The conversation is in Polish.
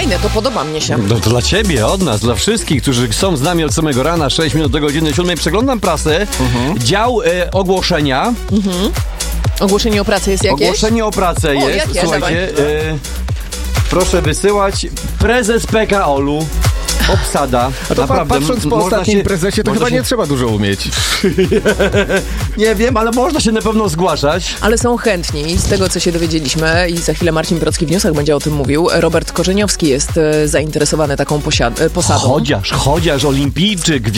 fajne, to podoba mnie się. No to dla ciebie, od nas, dla wszystkich, którzy są z nami od samego rana, 6 minut do godziny 7. Przeglądam prasę. Dział ogłoszenia. Ogłoszenie o pracy jest jakieś? Ogłoszenie o pracę jest. jakie? Słuchajcie, proszę wysyłać. Prezes PKOL-u. Obsada. A to naprawdę, patrząc po ostatnim prezesie, to chyba nie trzeba dużo umieć. Nie wiem, ale można się na pewno zgłaszać. Ale są chętni i z tego, co się dowiedzieliśmy i za chwilę Marcin Brocki w newsach będzie o tym mówił, Robert Korzeniowski jest zainteresowany taką posadą. Chociaż olimpijczyk,